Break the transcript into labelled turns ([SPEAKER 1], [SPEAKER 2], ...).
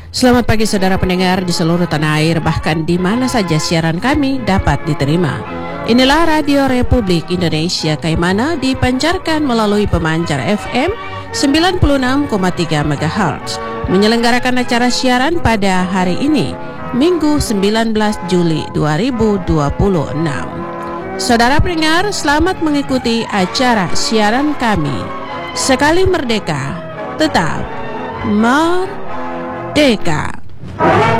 [SPEAKER 1] Selamat pagi saudara pendengar di seluruh tanah air, bahkan di mana saja siaran kami dapat diterima. Inilah Radio Republik Indonesia Kaimana dipancarkan melalui pemancar FM 96,3 MHz. Menyelenggarakan acara siaran pada hari ini, Minggu 19 Juli 2026. Saudara pendengar, selamat mengikuti acara siaran kami. Sekali merdeka, tetap merdeka.